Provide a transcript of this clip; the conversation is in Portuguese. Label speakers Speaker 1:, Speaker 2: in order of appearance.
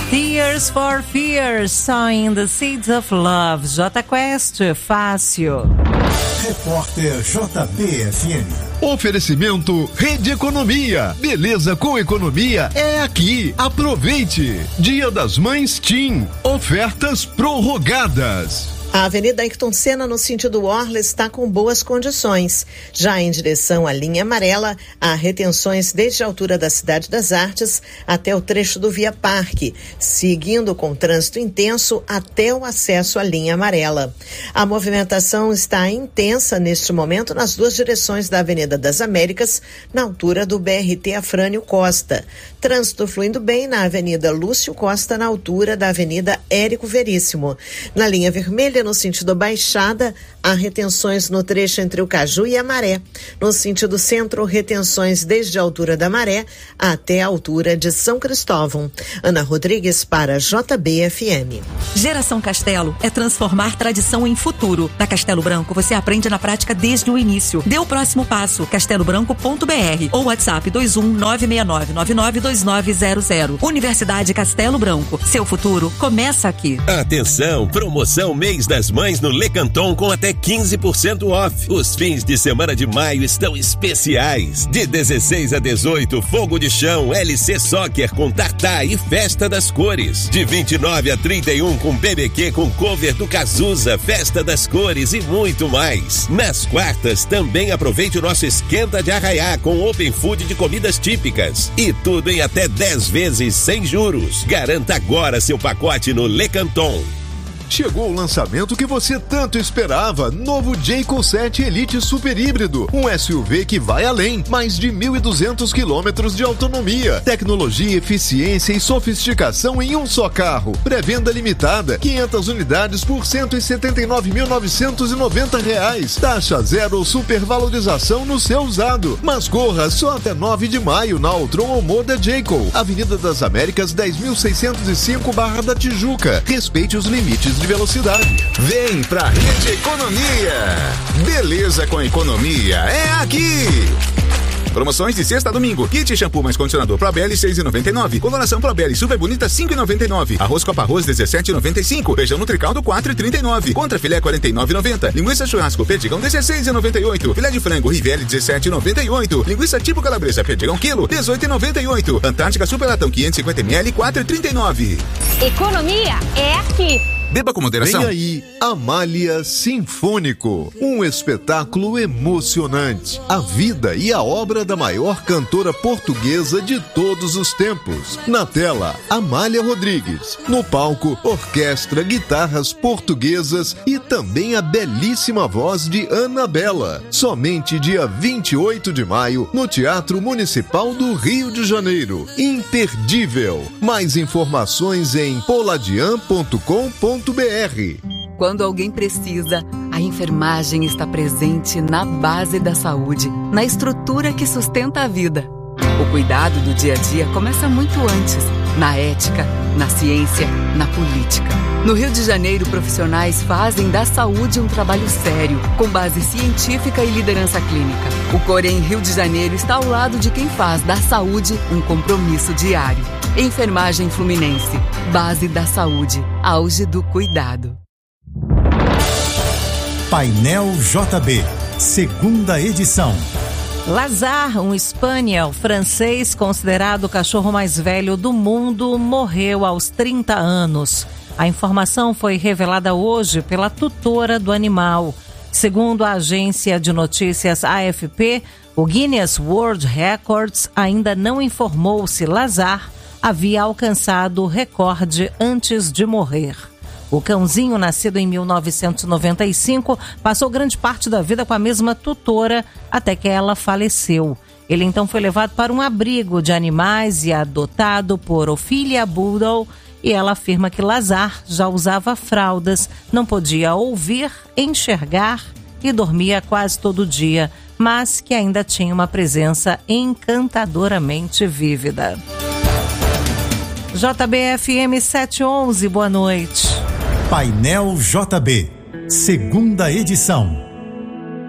Speaker 1: Tears for Fears, Sowing the Seeds of Love. J Quest, fácil.
Speaker 2: Repórter JBFM.
Speaker 3: Oferecimento Rede Economia. Beleza com economia é aqui. Aproveite. Dia das Mães TIM. Ofertas prorrogadas.
Speaker 4: A Avenida Ayrton Senna, no sentido Orla, está com boas condições. Já em direção à linha amarela, há retenções desde a altura da Cidade das Artes até o trecho do Via Parque, seguindo com trânsito intenso até o acesso à linha amarela. A movimentação está intensa neste momento nas duas direções da Avenida das Américas, na altura do BRT Afrânio Costa. Trânsito fluindo bem na Avenida Lúcio Costa, na altura da Avenida Érico Veríssimo. Na linha vermelha, no sentido Baixada, há retenções no trecho entre o Caju e a Maré. No sentido centro, retenções desde a altura da Maré até a altura de São Cristóvão. Ana Rodrigues para JBFM.
Speaker 5: Geração Castelo é transformar tradição em futuro. Na Castelo Branco, você aprende na prática desde o início. Dê o próximo passo, castelobranco.br ou WhatsApp 21999992900. Universidade Castelo Branco. Seu futuro começa aqui.
Speaker 6: Atenção, promoção Mês das Mães no Lecanton com até 15% off. Os fins de semana de maio estão especiais. De 16 a 18, Fogo de Chão, LC Soccer com Tartá e Festa das Cores. De 29 a 31, com BBQ com cover do Cazuza, Festa das Cores e muito mais. Nas quartas, também aproveite o nosso Esquenta de Arraiá com Open Food de comidas típicas. E tudo em até 10 vezes sem juros. Garanta agora seu pacote no Lecanton.
Speaker 3: Chegou o lançamento que você tanto esperava, novo Jayco 7 Elite Super Híbrido, um SUV que vai além, mais de 1.200 quilômetros de autonomia, tecnologia, eficiência e sofisticação em um só carro, pré-venda limitada, 500 unidades por R$169.990, taxa zero ou supervalorização no seu usado, mas corra só até 9 de maio na Altron ou Moda Jayco, Avenida das Américas 10.605 Barra da Tijuca, respeite os limites de velocidade.
Speaker 2: Vem pra Rede Economia. Beleza com economia é aqui. Promoções de sexta a domingo. Kit shampoo mais condicionador Probeli 6,99. Coloração Probeli Super Bonita 5,99. Arroz Copa Arroz 17,95. Feijão Nutricaldo 4,39. Contra filé 49,90. Linguiça churrasco Perdigão 16,98. Filé de frango Rivelli 17,98. Linguiça tipo calabresa Perdigão quilo 18,98. Antártica Super Latão 550 ml 4,39.
Speaker 7: Economia é aqui.
Speaker 2: Beba com moderação.
Speaker 3: Vem aí, Amália Sinfônico, um espetáculo emocionante. A vida e a obra da maior cantora portuguesa de todos os tempos. Na tela, Amália Rodrigues. No palco, orquestra, guitarras portuguesas e também a belíssima voz de Anabela. Somente dia 28 de maio, no Teatro Municipal do Rio de Janeiro. Imperdível. Mais informações em poladian.com.br.
Speaker 5: Quando alguém precisa, a enfermagem está presente na base da saúde, na estrutura que sustenta a vida. O cuidado do dia a dia começa muito antes, na ética, na ciência, na política. No Rio de Janeiro, profissionais fazem da saúde um trabalho sério, com base científica e liderança clínica. O Corém Rio de Janeiro está ao lado de quem faz da saúde um compromisso diário. Enfermagem Fluminense, base da saúde, auge do cuidado.
Speaker 2: Painel JB, segunda edição.
Speaker 1: Lazar, um spaniel francês considerado o cachorro mais velho do mundo, morreu aos 30 anos. A informação foi revelada hoje pela tutora do animal. Segundo a agência de notícias AFP, o Guinness World Records ainda não informou se Lazar havia alcançado o recorde antes de morrer. O cãozinho, nascido em 1995, passou grande parte da vida com a mesma tutora até que ela faleceu. Ele então foi levado para um abrigo de animais e adotado por Ophelia Boodle, e ela afirma que Lazar já usava fraldas, não podia ouvir, enxergar e dormia quase todo dia, mas que ainda tinha uma presença encantadoramente vívida. JBFM 711, boa noite.
Speaker 2: Painel JB, segunda edição.